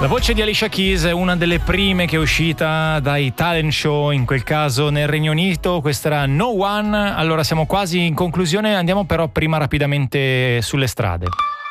La voce di Alicia Keys è una delle prime che è uscita dai talent show, in quel caso nel Regno Unito. Questa era No One. Allora siamo quasi in conclusione, andiamo però prima rapidamente sulle strade.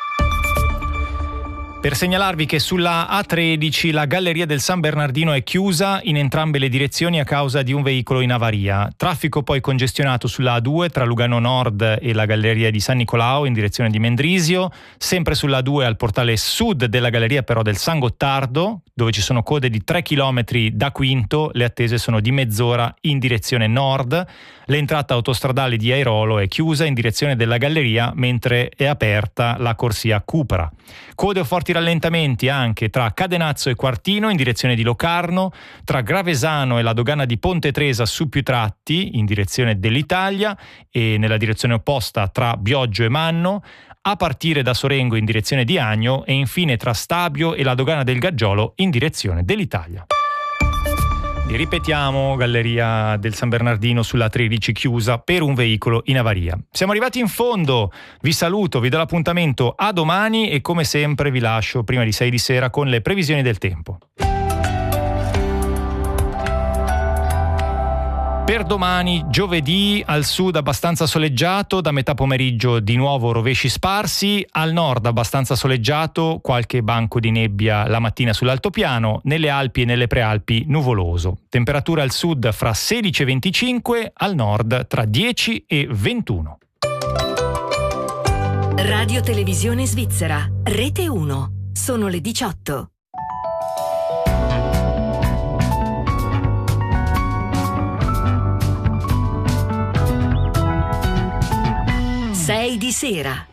Per segnalarvi che sulla A13 la galleria del San Bernardino è chiusa in entrambe le direzioni a causa di un veicolo in avaria. Traffico poi congestionato sulla A2 tra Lugano Nord e la galleria di San Nicolao in direzione di Mendrisio. Sempre sulla A2 al portale sud della galleria però del San Gottardo, dove ci sono code di 3 km da Quinto. Le attese sono di mezz'ora in direzione nord. L'entrata autostradale di Airolo è chiusa in direzione della galleria, mentre è aperta la corsia Cupra. Code o forti rallentamenti anche tra Cadenazzo e Quartino in direzione di Locarno, tra Gravesano e la dogana di Ponte Tresa su più tratti in direzione dell'Italia e nella direzione opposta tra Bioggio e Manno, a partire da Sorengo in direzione di Agno e infine tra Stabio e la dogana del Gaggiolo in direzione dell'Italia. E ripetiamo, galleria del San Bernardino sulla 13 chiusa per un veicolo in avaria. Siamo arrivati in fondo, vi saluto, vi do l'appuntamento a domani e come sempre vi lascio prima di 6 di sera con le previsioni del tempo. Per domani, giovedì, al sud abbastanza soleggiato, da metà pomeriggio di nuovo rovesci sparsi, al nord abbastanza soleggiato, qualche banco di nebbia la mattina sull'altopiano, nelle Alpi e nelle Prealpi nuvoloso. Temperatura al sud fra 16 e 25, al nord tra 10 e 21. Radio Televisione Svizzera, Rete 1, sono le 18. Sei di sera.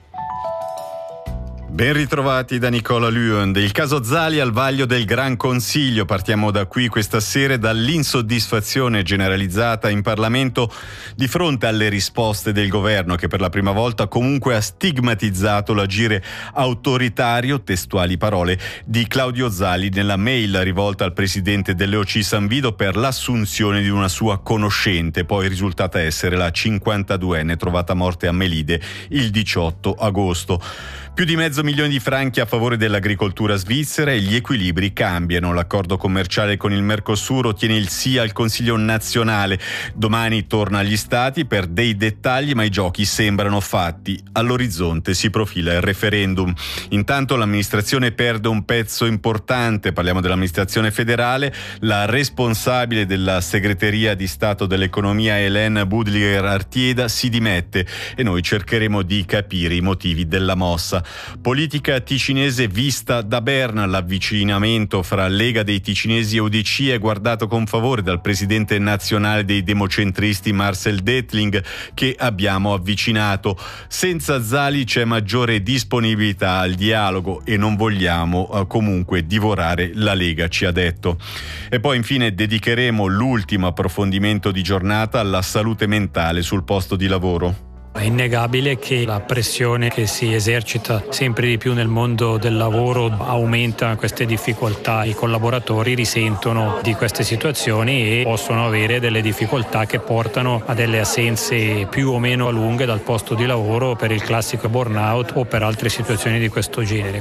Ben ritrovati da Nicola Luond. Il caso Zali al vaglio del Gran Consiglio. Partiamo da qui questa sera, dall'insoddisfazione generalizzata in Parlamento di fronte alle risposte del governo, che per la prima volta comunque ha stigmatizzato l'agire autoritario, testuali parole, di Claudio Zali nella mail rivolta al presidente dell'EOC San Vido per l'assunzione di una sua conoscente, poi risultata essere la 52enne trovata morte a Melide il 18 agosto. Più di $500 milioni a favore dell'agricoltura svizzera e gli equilibri cambiano. L'accordo commerciale con il Mercosur ottiene il sì al Consiglio nazionale. Domani torna agli Stati per dei dettagli, ma i giochi sembrano fatti. All'orizzonte si profila il referendum. Intanto l'amministrazione perde un pezzo importante. Parliamo dell'amministrazione federale. La responsabile della segreteria di Stato dell'Economia, Hélène Budliger-Artieda, si dimette e noi cercheremo di capire i motivi della mossa. Politica ticinese vista da Berna. L'avvicinamento fra Lega dei Ticinesi e UDC è guardato con favore dal presidente nazionale dei democentristi Marcel Detling, che abbiamo avvicinato. Senza Zali c'è maggiore disponibilità al dialogo e non vogliamo comunque divorare la Lega, ci ha detto. E poi infine dedicheremo l'ultimo approfondimento di giornata alla salute mentale sul posto di lavoro. È innegabile che la pressione che si esercita sempre di più nel mondo del lavoro aumenta queste difficoltà. I collaboratori risentono di queste situazioni e possono avere delle difficoltà che portano a delle assenze più o meno lunghe dal posto di lavoro per il classico burnout o per altre situazioni di questo genere.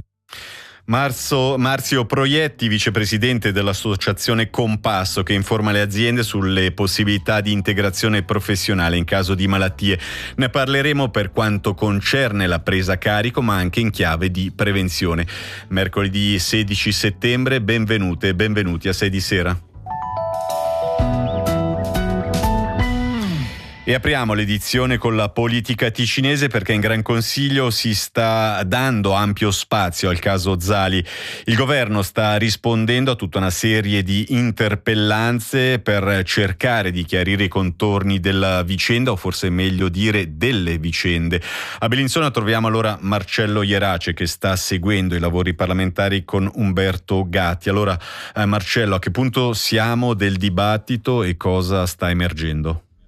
Marzio Proietti, vicepresidente dell'associazione Compasso, che informa le aziende sulle possibilità di integrazione professionale in caso di malattie. Ne parleremo per quanto concerne la presa a carico, ma anche in chiave di prevenzione. Mercoledì 16 settembre, benvenute e benvenuti a 6 di sera. E apriamo l'edizione con la politica ticinese, perché in Gran Consiglio si sta dando ampio spazio al caso Zali. Il governo sta rispondendo a tutta una serie di interpellanze per cercare di chiarire i contorni della vicenda, o forse meglio dire delle vicende. A Bellinzona troviamo allora Marcello Ierace, che sta seguendo i lavori parlamentari con Umberto Gatti. Allora Marcello, a che punto siamo del dibattito e cosa sta emergendo?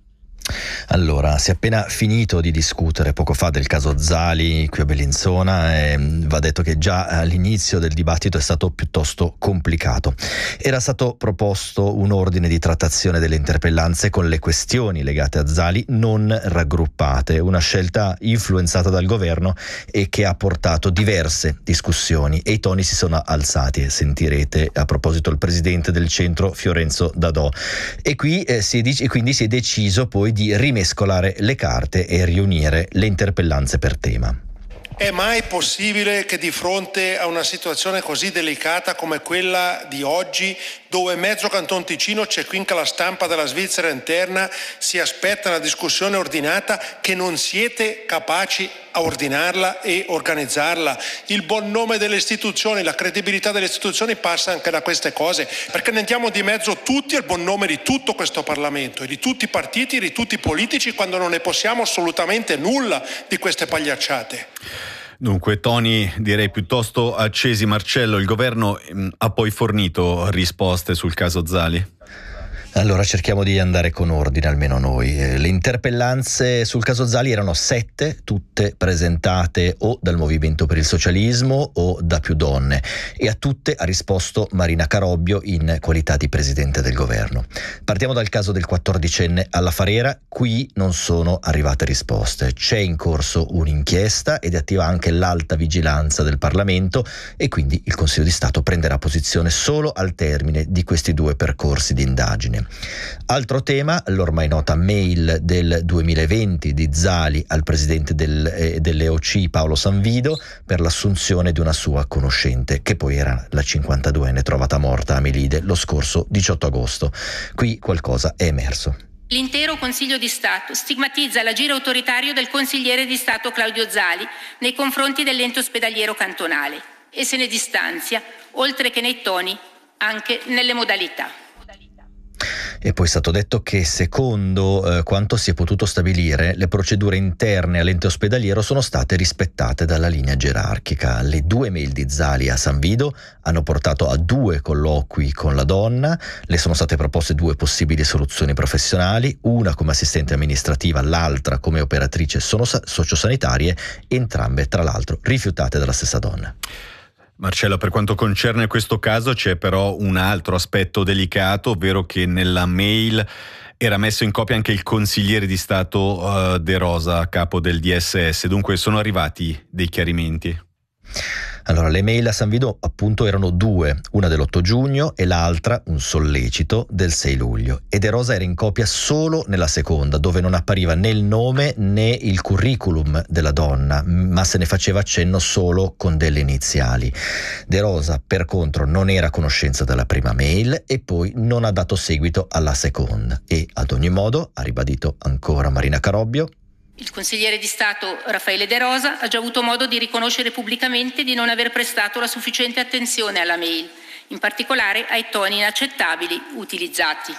Allora, si è appena finito di discutere poco fa del caso Zali qui a Bellinzona e va detto che già all'inizio del dibattito è stato piuttosto complicato. Era stato proposto un ordine di trattazione delle interpellanze con le questioni legate a Zali non raggruppate, una scelta influenzata dal governo e che ha portato diverse discussioni e i toni si sono alzati, e sentirete a proposito il presidente del centro Fiorenzo Dadò. E quindi si è deciso poi di rimescolare le carte e riunire le interpellanze per tema. È mai possibile che di fronte a una situazione così delicata come quella di oggi, dove mezzo Canton Ticino c'è quinca la stampa della Svizzera interna, si aspetta una discussione ordinata, che non siete capaci a ordinarla e organizzarla? Il buon nome delle istituzioni, la credibilità delle istituzioni passa anche da queste cose, perché ne andiamo di mezzo tutti al buon nome di tutto questo Parlamento e di tutti i partiti e di tutti i politici, quando non ne possiamo assolutamente nulla di queste pagliacciate. Dunque, toni direi piuttosto accesi. Marcello, il governo ha poi fornito risposte sul caso Zali? Allora cerchiamo di andare con ordine, almeno noi. Le interpellanze sul caso Zali erano 7, tutte presentate o dal Movimento per il Socialismo o da Più Donne, e a tutte ha risposto Marina Carobbio in qualità di Presidente del Governo. Partiamo dal caso del 14enne alla Farera. Qui non sono arrivate risposte. C'è in corso un'inchiesta ed è attiva anche l'alta vigilanza del Parlamento e quindi il Consiglio di Stato prenderà posizione solo al termine di questi 2 percorsi di indagine. Altro tema, l'ormai nota mail del 2020 di Zali al presidente delle OC Paolo Sanvido per l'assunzione di una sua conoscente, che poi era la 52enne trovata morta a Melide lo scorso 18 agosto. Qui qualcosa è emerso. L'intero Consiglio di Stato stigmatizza l'agire autoritario del consigliere di Stato Claudio Zali nei confronti dell'ente ospedaliero cantonale e se ne distanzia, oltre che nei toni, anche nelle modalità. E poi è stato detto che secondo quanto si è potuto stabilire, le procedure interne all'ente ospedaliero sono state rispettate dalla linea gerarchica. Le 2 mail di Zali a Sanvido hanno portato a 2 colloqui con la donna, le sono state proposte 2 possibili soluzioni professionali, una come assistente amministrativa, l'altra come operatrice sociosanitarie, entrambe tra l'altro rifiutate dalla stessa donna. Marcello, per quanto concerne questo caso c'è però un altro aspetto delicato, ovvero che nella mail era messo in copia anche il consigliere di Stato De Rosa, capo del DSS, dunque sono arrivati dei chiarimenti? Allora, le mail a Sanvido appunto erano 2, una dell'8 giugno e l'altra, un sollecito, del 6 luglio. E De Rosa era in copia solo nella seconda, dove non appariva né il nome né il curriculum della donna, ma se ne faceva accenno solo con delle iniziali. De Rosa, per contro, non era a conoscenza della prima mail e poi non ha dato seguito alla seconda. E, ad ogni modo, ha ribadito ancora Marina Carobbio, il consigliere di Stato Raffaele De Rosa ha già avuto modo di riconoscere pubblicamente di non aver prestato la sufficiente attenzione alla mail, in particolare ai toni inaccettabili utilizzati.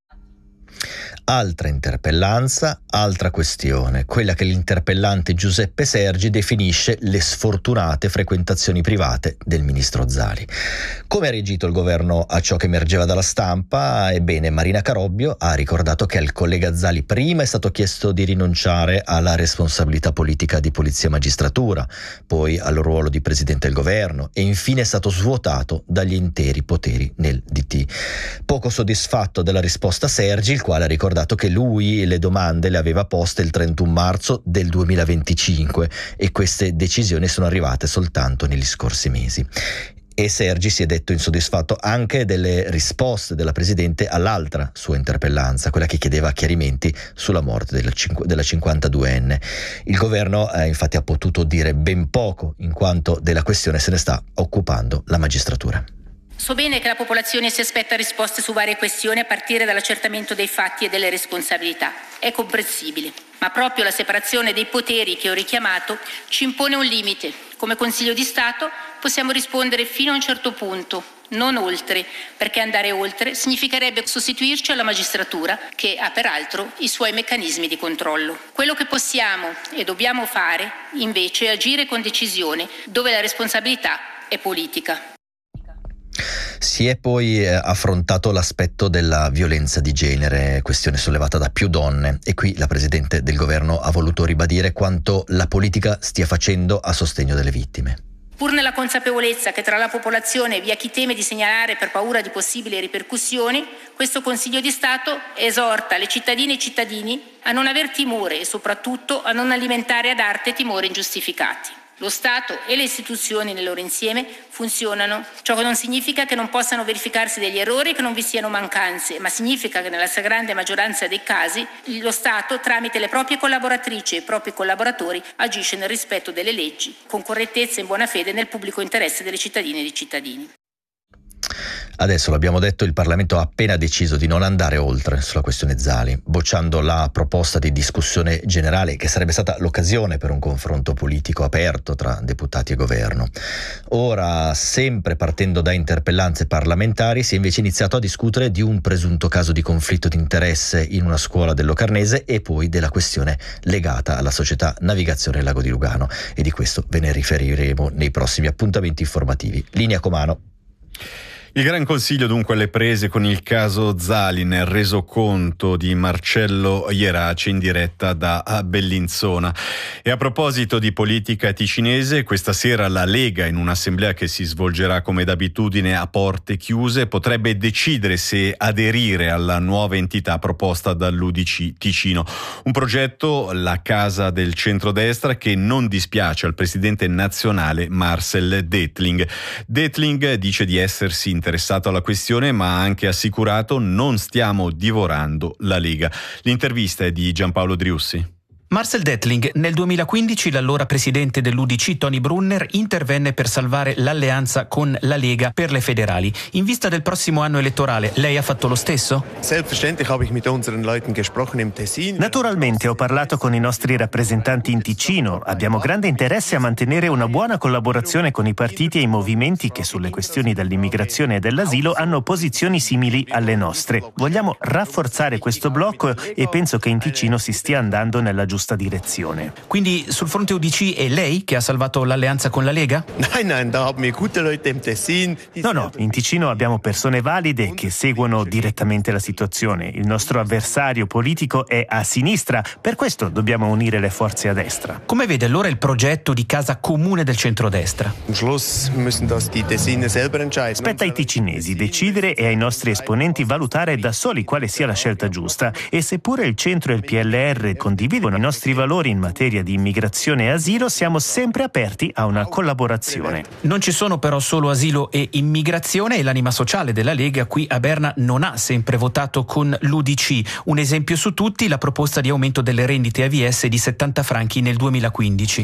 Altra interpellanza, altra questione, quella che l'interpellante Giuseppe Sergi definisce le sfortunate frequentazioni private del ministro Zali. Come ha reagito il governo a ciò che emergeva dalla stampa? Ebbene, Marina Carobbio ha ricordato che al collega Zali prima è stato chiesto di rinunciare alla responsabilità politica di Polizia e Magistratura, poi al ruolo di Presidente del Governo e infine è stato svuotato dagli interi poteri nel DT. Poco soddisfatto della risposta Sergi, il quale ha ricordato che lui le domande le aveva poste il 31 marzo del 2025 e queste decisioni sono arrivate soltanto negli scorsi mesi. E Sergi si è detto insoddisfatto anche delle risposte della Presidente all'altra sua interpellanza, quella che chiedeva chiarimenti sulla morte della 52enne. Il governo infatti ha potuto dire ben poco, in quanto della questione se ne sta occupando la magistratura. So bene che la popolazione si aspetta risposte su varie questioni a partire dall'accertamento dei fatti e delle responsabilità. È comprensibile, ma proprio la separazione dei poteri che ho richiamato ci impone un limite. Come Consiglio di Stato possiamo rispondere fino a un certo punto, non oltre, perché andare oltre significherebbe sostituirci alla magistratura, che ha peraltro i suoi meccanismi di controllo. Quello che possiamo e dobbiamo fare, invece, è agire con decisione, dove la responsabilità è politica. Si è poi affrontato l'aspetto della violenza di genere, questione sollevata da più donne, e qui la Presidente del Governo ha voluto ribadire quanto la politica stia facendo a sostegno delle vittime. Pur nella consapevolezza che tra la popolazione vi è chi teme di segnalare per paura di possibili ripercussioni, questo Consiglio di Stato esorta le cittadine e i cittadini a non aver timore e soprattutto a non alimentare ad arte timori ingiustificati. Lo Stato e le istituzioni nel loro insieme funzionano. Ciò non significa che non possano verificarsi degli errori e che non vi siano mancanze, ma significa che nella stragrande maggioranza dei casi lo Stato, tramite le proprie collaboratrici e i propri collaboratori, agisce nel rispetto delle leggi, con correttezza e in buona fede nel pubblico interesse delle cittadine e dei cittadini. Adesso, l'abbiamo detto, il Parlamento ha appena deciso di non andare oltre sulla questione Zali, bocciando la proposta di discussione generale che sarebbe stata l'occasione per un confronto politico aperto tra deputati e governo. Ora, sempre partendo da interpellanze parlamentari, si è invece iniziato a discutere di un presunto caso di conflitto di interesse in una scuola del Locarnese e poi della questione legata alla società Navigazione Lago di Lugano, e di questo ve ne riferiremo nei prossimi appuntamenti informativi. Linea Comano. Il Gran Consiglio dunque alle prese con il caso Zali, nel resoconto di Marcello Ierace in diretta da Bellinzona. E a proposito di politica ticinese, questa sera la Lega, in un'assemblea che si svolgerà come d'abitudine a porte chiuse, potrebbe decidere se aderire alla nuova entità proposta dall'UDC Ticino. Un progetto, la Casa del Centrodestra, che non dispiace al presidente nazionale Marcel Detling. Detling dice di essersi interessato alla questione, ma ha anche assicurato: non stiamo divorando la Lega. L'intervista è di Giampaolo Driussi. Marcel Detling, nel 2015 l'allora presidente dell'UDC Tony Brunner intervenne per salvare l'alleanza con la Lega per le federali. In vista del prossimo anno elettorale, lei ha fatto lo stesso? Naturalmente ho parlato con i nostri rappresentanti in Ticino. Abbiamo grande interesse a mantenere una buona collaborazione con i partiti e i movimenti che sulle questioni dell'immigrazione e dell'asilo hanno posizioni simili alle nostre. Vogliamo rafforzare questo blocco e penso che in Ticino si stia andando nella giusta direzione. Quindi sul fronte UDC è lei che ha salvato l'alleanza con la Lega? No, in Ticino abbiamo persone valide che seguono direttamente la situazione. Il nostro avversario politico è a sinistra, per questo dobbiamo unire le forze a destra. Come vede allora il progetto di casa comune del centrodestra? Spetta ai ticinesi decidere e ai nostri esponenti valutare da soli quale sia la scelta giusta, e seppure il centro e il PLR condividono i nostri valori in materia di immigrazione e asilo, siamo sempre aperti a una collaborazione. Non ci sono però solo asilo e immigrazione, e l'anima sociale della Lega qui a Berna non ha sempre votato con l'UDC. Un esempio su tutti, la proposta di aumento delle rendite AVS di 70 franchi nel 2015.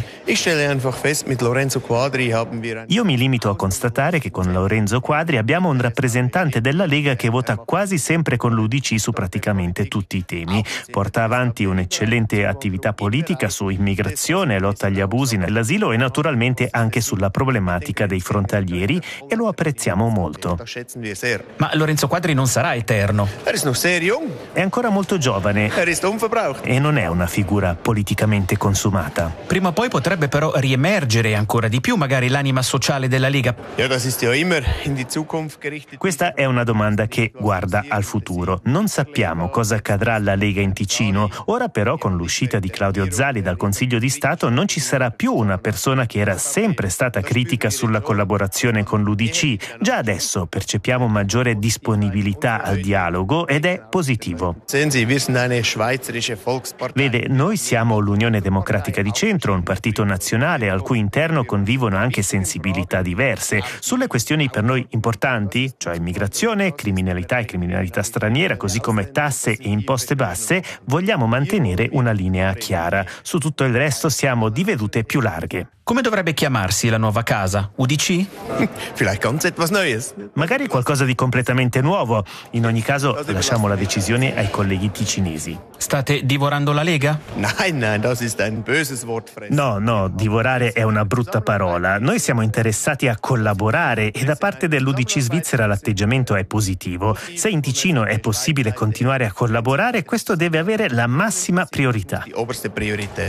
Io mi limito a constatare che con Lorenzo Quadri abbiamo un rappresentante della Lega che vota quasi sempre con l'UDC su praticamente tutti i temi. Porta avanti un'eccellente attività politica su immigrazione, lotta agli abusi nell'asilo e naturalmente anche sulla problematica dei frontalieri, e lo apprezziamo molto. Ma Lorenzo Quadri non sarà eterno. È ancora molto giovane e non è una figura politicamente consumata. Prima o poi potrebbe però riemergere ancora di più magari l'anima sociale della Lega. Questa è una domanda che guarda al futuro. Non sappiamo cosa accadrà alla Lega in Ticino. Ora però, con l'uscita di Claudio Zali dal Consiglio di Stato, non ci sarà più una persona che era sempre stata critica sulla collaborazione con l'UDC. Già adesso percepiamo maggiore disponibilità al dialogo ed è positivo. Vede, noi siamo l'Unione Democratica di Centro, un partito nazionale al cui interno convivono anche sensibilità diverse. Sulle questioni per noi importanti, cioè immigrazione, criminalità e criminalità straniera, così come tasse e imposte basse, vogliamo mantenere una linea chiara. Su tutto il resto siamo di vedute più larghe. Come dovrebbe chiamarsi la nuova casa? UDC? Magari qualcosa di completamente nuovo. In ogni caso lasciamo la decisione ai colleghi ticinesi. State divorando la Lega? No, divorare è una brutta parola. Noi siamo interessati a collaborare e da parte dell'UDC Svizzera l'atteggiamento è positivo. Se in Ticino è possibile continuare a collaborare, questo deve avere la massima priorità.